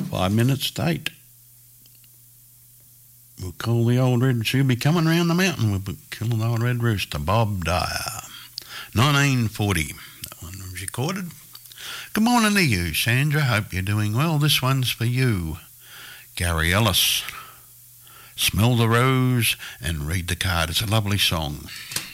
5 minutes to 8. We'll call the old red, she'll be coming round the mountain. We'll be killing the old red rooster, Bob Dyer. 1940, that one was recorded. Good morning to you, Sandra. Hope you're doing well. This one's for you. Gary Ellis. Smell the rose and read the card. It's a lovely song.